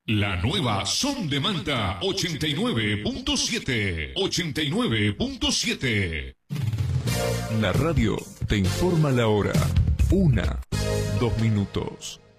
La nueva Son de Manta 89.7. 89.7. La radio te informa la hora. 1, 2 minutos.